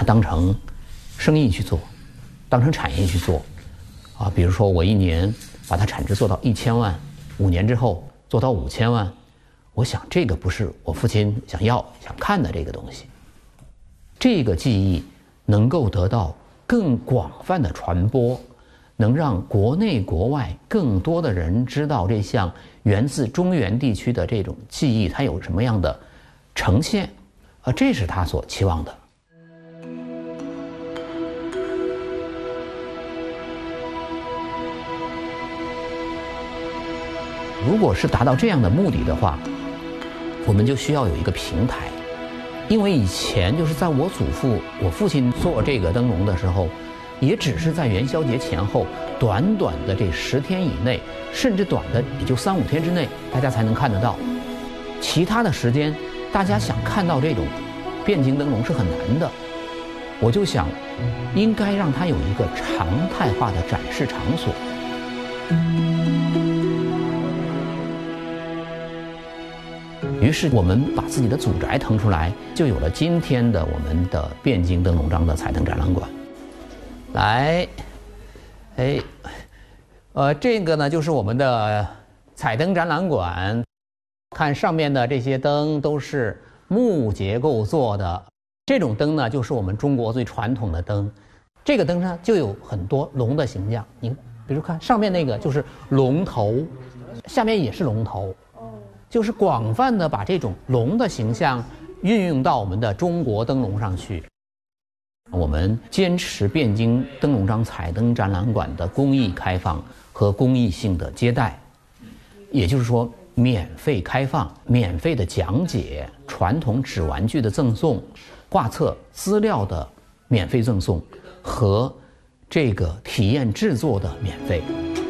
它当成生意去做，当成产业去做，啊，比如说我1年把它产值做到1000万，5年之后做到5000万，我想这个不是我父亲想看的这个东西。这个技艺能够得到更广泛的传播，能让国内国外更多的人知道这项源自中原地区的这种技艺它有什么样的呈现，这是他所期望的。如果是达到这样的目的的话，我们就需要有一个平台。因为以前就是在我父亲做这个灯笼的时候，也只是在元宵节前后短短的这10天以内，甚至短的也就3、5天之内，大家才能看得到。其他的时间，大家想看到这种汴京灯笼是很难的。我就想，应该让它有一个常态化的展示场所。于是我们把自己的祖宅腾出来，就有了今天的我们的汴京灯笼章的彩灯展览馆。来，这个呢就是我们的彩灯展览馆。看上面的这些灯都是木结构做的，这种灯呢就是我们中国最传统的灯。这个灯上就有很多龙的形象，你比如看上面那个就是龙头，下面也是龙头。就是广泛的把这种龙的形象运用到我们的中国灯笼上去。我们坚持汴京灯笼章彩灯展览馆的公益开放和公益性的接待，也就是说免费开放、免费的讲解、传统纸玩具的赠送、画册资料的免费赠送和这个体验制作的免费。